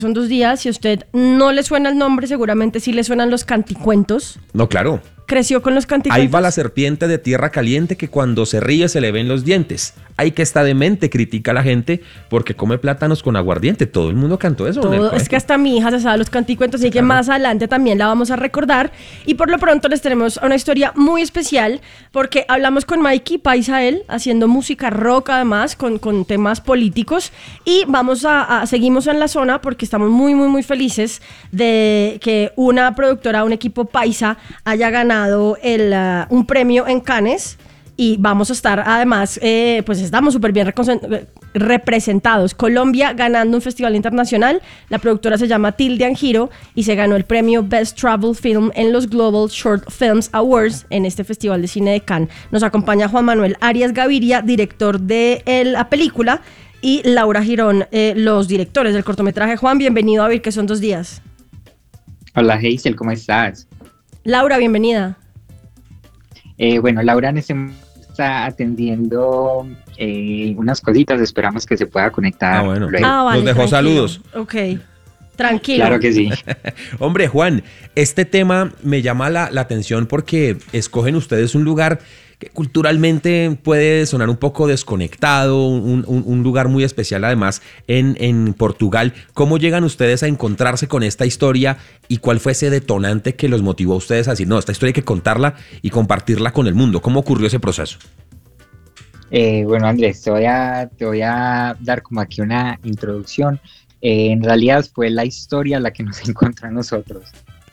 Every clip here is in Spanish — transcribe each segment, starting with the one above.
Son 2 días. Si a usted no le suena el nombre, seguramente sí le suenan los canticuentos. No, claro. Creció con los canticuentos. Ahí va la serpiente de tierra caliente que cuando se ríe se le ven los dientes. Ahí que está demente, critica a la gente porque come plátanos con aguardiente. Todo el mundo cantó eso. Es que hasta mi hija se sabe los canticuentos, así que más adelante también la vamos a recordar. Y por lo pronto les tenemos una historia muy especial porque hablamos con Mikey Paisael haciendo música rock, además con temas políticos, y seguimos en la zona porque estamos muy felices de que una productora, un equipo paisa haya ganado un premio en Cannes. Y vamos a estar, además, pues estamos súper bien representados. Colombia ganando un festival internacional. La productora se llama Tilde and Hero y se ganó el premio Best Travel Film en los Global Short Films Awards en este Festival de Cine de Cannes. Nos acompaña Juan Manuel Arias Gaviria, director de la película, y Laura Girón, los directores del cortometraje. Juan, bienvenido a Vir, que son 2 días. Hola, Hazel, ¿cómo estás? Laura, bienvenida. Bueno, Laura en este momento está atendiendo unas cositas, esperamos que se pueda conectar. Bueno. Luego. Vale, nos dejó tranquilo. saludos. Ok, tranquilo. Claro que sí. Hombre, Juan, este tema me llama la atención porque escogen ustedes un lugar que culturalmente puede sonar un poco desconectado, un lugar muy especial además en Portugal. ¿Cómo llegan ustedes a encontrarse con esta historia y cuál fue ese detonante que los motivó a ustedes a decir, no, esta historia hay que contarla y compartirla con el mundo? ¿Cómo ocurrió ese proceso? Bueno, Andrés, te voy a dar como aquí una introducción. En realidad fue la historia la que nos encontró a nosotros.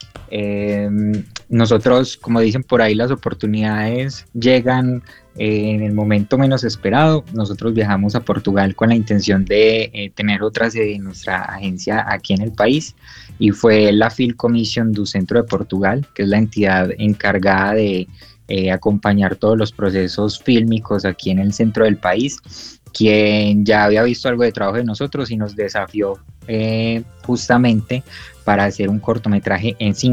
Nosotros, como dicen por ahí, las oportunidades llegan en el momento menos esperado. Nosotros viajamos a Portugal con la intención de tener otra sede de nuestra agencia aquí en el país, y fue la Film Commission do Centro de Portugal, que es la entidad encargada de acompañar todos los procesos fílmicos aquí en el centro del país, quien ya había visto algo de trabajo de nosotros y nos desafió justamente para hacer un cortometraje en 5